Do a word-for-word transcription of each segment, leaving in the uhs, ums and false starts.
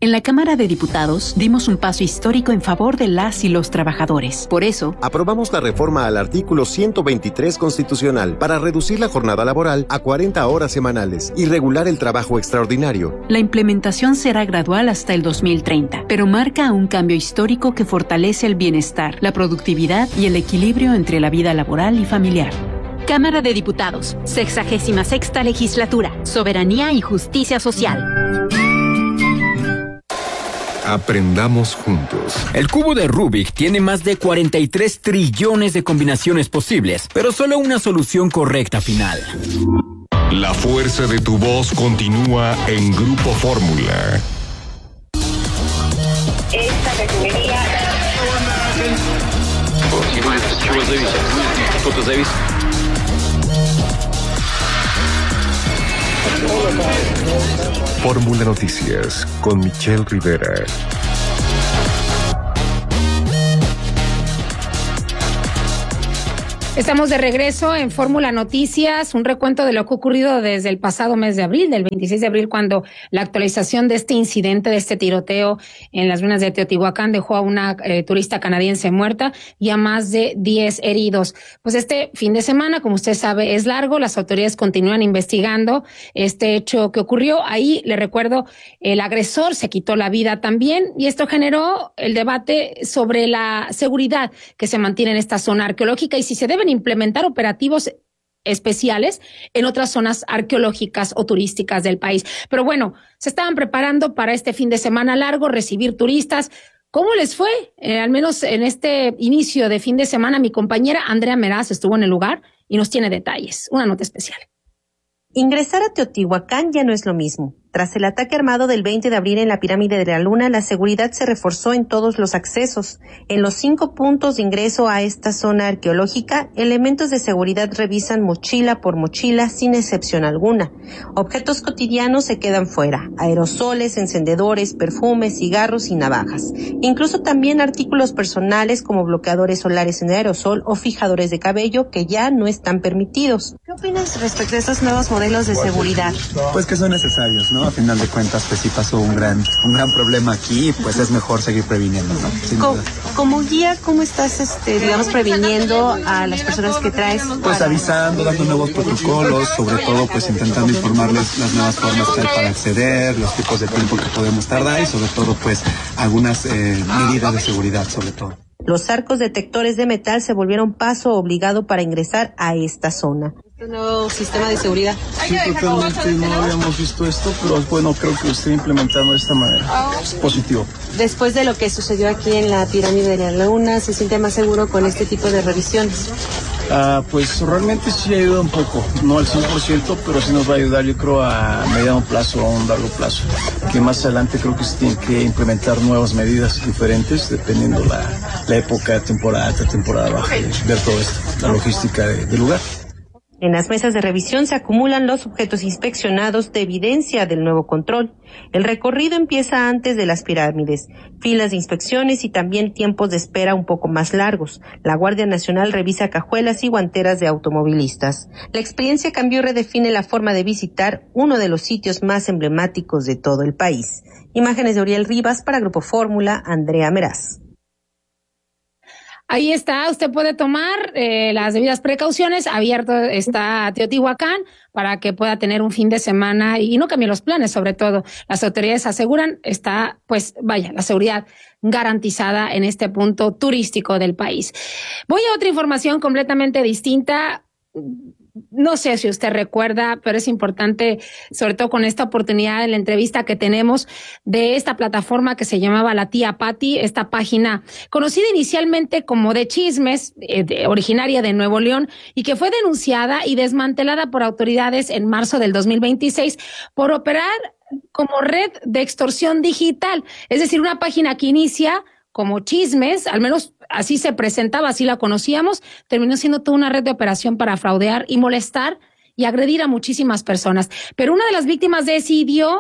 En la Cámara de Diputados dimos un paso histórico en favor de las y los trabajadores. Por eso, aprobamos la reforma al artículo ciento veintitrés constitucional para reducir la jornada laboral a cuarenta horas semanales y regular el trabajo extraordinario. La implementación será gradual hasta el dos mil treinta, pero marca un cambio histórico que fortalece el bienestar, la productividad y el equilibrio entre la vida laboral y familiar. Cámara de Diputados, sexagésima sexta legislatura, soberanía y justicia social. Aprendamos juntos. El cubo de Rubik tiene más de cuarenta y tres trillones de combinaciones posibles, pero solo una solución correcta final. La fuerza de tu voz continúa en Grupo Fórmula. Esta refinería... Fórmula Noticias con Michelle Rivera. Estamos de regreso en Fórmula Noticias, un recuento de lo que ha ocurrido desde el pasado mes de abril, del veintiséis de abril, cuando la actualización de este incidente, de este tiroteo en las ruinas de Teotihuacán dejó a una eh, turista canadiense muerta y a más de diez heridos. Pues este fin de semana, como usted sabe, es largo, las autoridades continúan investigando este hecho que ocurrió. Ahí, le recuerdo, el agresor se quitó la vida también y esto generó el debate sobre la seguridad que se mantiene en esta zona arqueológica y si se debe implementar operativos especiales en otras zonas arqueológicas o turísticas del país. Pero bueno, se estaban preparando para este fin de semana largo, recibir turistas. ¿Cómo les fue? Eh, al menos en este inicio de fin de semana, mi compañera Andrea Meraz estuvo en el lugar y nos tiene detalles. Una nota especial. Ingresar a Teotihuacán ya no es lo mismo. Tras el ataque armado del veinte de abril en la Pirámide de la Luna, la seguridad se reforzó en todos los accesos. En los cinco puntos de ingreso a esta zona arqueológica, elementos de seguridad revisan mochila por mochila sin excepción alguna. Objetos cotidianos se quedan fuera, aerosoles, encendedores, perfumes, cigarros y navajas. Incluso también artículos personales como bloqueadores solares en aerosol o fijadores de cabello que ya no están permitidos. ¿Qué opinas respecto a estos nuevos modelos de seguridad? Pues que son necesarios, ¿no? A final de cuentas, pues sí pasó un gran un gran problema aquí y pues es mejor seguir previniendo, ¿no? Sin Co- duda. Como guía, ¿cómo estás, este, digamos, previniendo a las personas que traes? Pues para... avisando, dando nuevos protocolos, sobre todo pues intentando informarles las nuevas formas que hay para acceder, los tipos de tiempo que podemos tardar y sobre todo pues algunas eh, medidas de seguridad sobre todo. Los arcos detectores de metal se volvieron paso obligado para ingresar a esta zona. ¿Este nuevo sistema de seguridad? Sí, totalmente, no habíamos visto esto, pero bueno, creo que lo estoy implementando de esta manera. Es positivo. Después de lo que sucedió aquí en la Pirámide de la Luna, ¿se siente más seguro con este tipo de revisiones? Ah, pues realmente sí ayuda un poco, no al cien por ciento, pero sí nos va a ayudar, yo creo, a mediano plazo o a un largo plazo. Que más adelante creo que se tienen que implementar nuevas medidas diferentes, dependiendo la, la época, temporada alta, temporada baja, y ver todo esto, la logística de, del lugar. En las mesas de revisión se acumulan los objetos inspeccionados de evidencia del nuevo control. El recorrido empieza antes de las pirámides, filas de inspecciones y también tiempos de espera un poco más largos. La Guardia Nacional revisa cajuelas y guanteras de automovilistas. La experiencia cambió y redefine la forma de visitar uno de los sitios más emblemáticos de todo el país. Imágenes de Uriel Rivas para Grupo Fórmula, Andrea Meraz. Ahí está, usted puede tomar eh, las debidas precauciones, abierto está Teotihuacán para que pueda tener un fin de semana y no cambie los planes, sobre todo. Las autoridades aseguran está, pues vaya, la seguridad garantizada en este punto turístico del país. Voy a otra información completamente distinta. No sé si usted recuerda, pero es importante, sobre todo con esta oportunidad de la entrevista que tenemos de esta plataforma que se llamaba La Tía Pati, esta página conocida inicialmente como de chismes, eh, de, originaria de Nuevo León, y que fue denunciada y desmantelada por autoridades en marzo del dos mil veintiséis por operar como red de extorsión digital. Es decir, una página que inicia como chismes, al menos así se presentaba, así la conocíamos, terminó siendo toda una red de operación para fraudear y molestar y agredir a muchísimas personas. Pero una de las víctimas decidió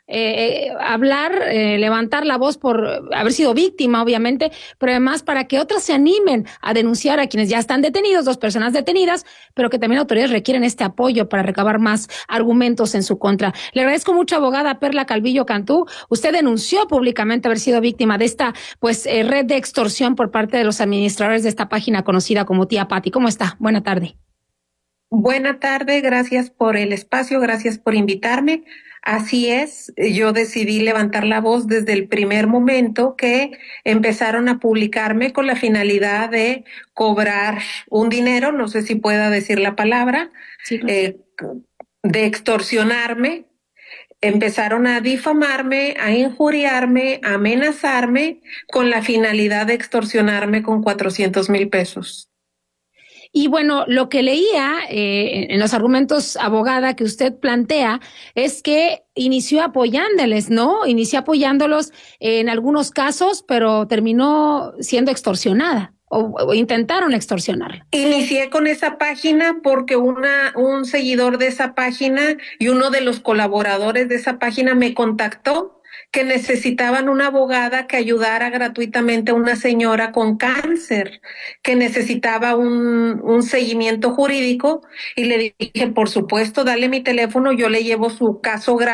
eh, hablar, eh, levantar la voz por haber sido víctima, obviamente, pero además para que otras se animen a denunciar a quienes ya están detenidos, dos personas detenidas, pero que también autoridades requieren este apoyo para recabar más argumentos en su contra. Le agradezco mucho, abogada Perla Calvillo Cantú. Usted denunció públicamente haber sido víctima de esta pues eh, red de extorsión por parte de los administradores de esta página conocida como Tía Pati. ¿Cómo está? Buena tarde. Buena tarde, gracias por el espacio, gracias por invitarme. Así es, yo decidí levantar la voz desde el primer momento que empezaron a publicarme con la finalidad de cobrar un dinero, no sé si pueda decir la palabra, sí, claro. eh, de extorsionarme. Empezaron a difamarme, a injuriarme, a amenazarme con la finalidad de extorsionarme con cuatrocientos mil pesos. Y bueno, lo que leía eh, en los argumentos, abogada, que usted plantea es que inició apoyándoles, ¿no? Inició apoyándolos en algunos casos, pero terminó siendo extorsionada o, o intentaron extorsionarla. Inicié con esa página porque una un seguidor de esa página y uno de los colaboradores de esa página me contactó que necesitaban una abogada que ayudara gratuitamente a una señora con cáncer, que necesitaba un, un seguimiento jurídico, y le dije, por supuesto, dale mi teléfono, yo le llevo su caso gratuito.